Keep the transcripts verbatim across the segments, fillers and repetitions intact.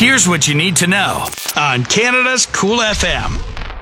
Here's what you need to know on Canada's Cool F M.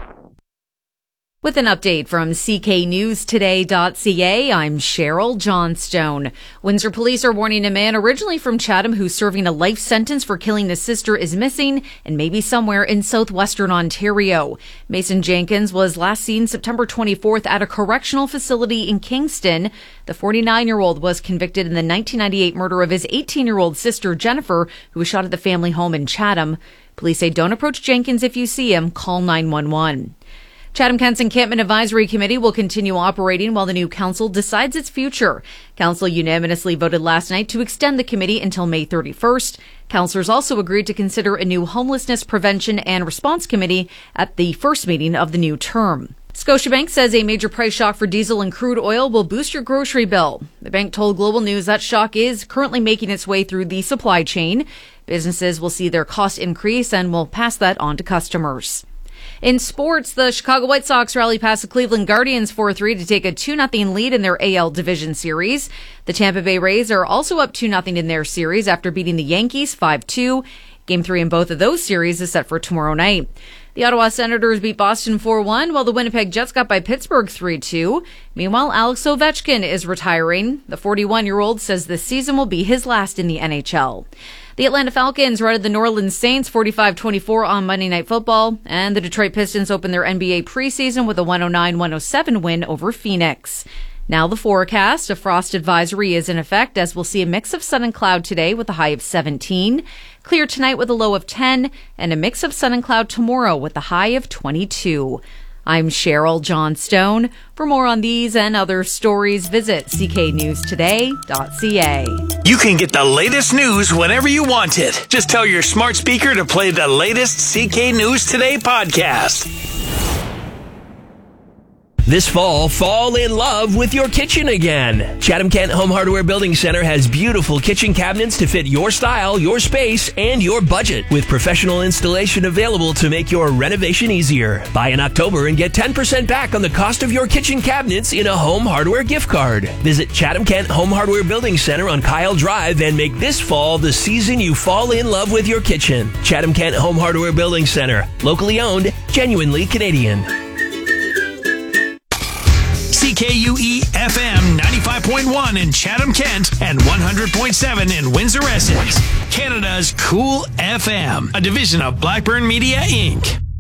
With an update from C K News Today dot C A, I'm Cheryl Johnstone. Windsor police are warning a man originally from Chatham who's serving a life sentence for killing his sister is missing and maybe somewhere in southwestern Ontario. Mason Jenkins was last seen September twenty-fourth at a correctional facility in Kingston. The forty-nine-year-old was convicted in the nineteen ninety-eight murder of his eighteen-year-old sister Jennifer, who was shot at the family home in Chatham. Police say don't approach Jenkins if you see him. Call nine one one. Chatham-Kent's Encampment Advisory Committee will continue operating while the new council decides its future. Council unanimously voted last night to extend the committee until May thirty-first. Councillors also agreed to consider a new homelessness prevention and response committee at the first meeting of the new term. Scotiabank says a major price shock for diesel and crude oil will boost your grocery bill. The bank told Global News that shock is currently making its way through the supply chain. Businesses will see their costs increase and will pass that on to customers. In sports, the Chicago White Sox rally past the Cleveland Guardians four three to take a two nothing lead in their A L Division Series. The Tampa Bay Rays are also up two nothing in their series after beating the Yankees five two. Game three in both of those series is set for tomorrow night. The Ottawa Senators beat Boston four one, while the Winnipeg Jets got by Pittsburgh three two. Meanwhile, Alex Ovechkin is retiring. The forty-one-year-old says this season will be his last in the N H L. The Atlanta Falcons routed the New Orleans Saints forty-five twenty-four on Monday Night Football, and the Detroit Pistons opened their N B A preseason with a one oh nine one oh seven win over Phoenix. Now the forecast. A frost advisory is in effect, as we'll see a mix of sun and cloud today with a high of seventeen. Clear tonight with a low of ten, and a mix of sun and cloud tomorrow with a high of twenty-two. I'm Cheryl Johnstone. For more on these and other stories, visit C K News Today dot C A. You can get the latest news whenever you want it. Just tell your smart speaker to play the latest C K News Today podcast. This fall, fall in love with your kitchen again. Chatham-Kent Home Hardware Building Center has beautiful kitchen cabinets to fit your style, your space, and your budget, with professional installation available to make your renovation easier. Buy in October and get ten percent back on the cost of your kitchen cabinets in a Home Hardware gift card. Visit Chatham-Kent Home Hardware Building Center on Kyle Drive and make this fall the season you fall in love with your kitchen. Chatham-Kent Home Hardware Building Center. Locally owned, genuinely Canadian. C K U E F M ninety-five point one in Chatham-Kent and one hundred point seven in Windsor Essex. Canada's Cool F M, a division of Blackburn Media, Incorporated.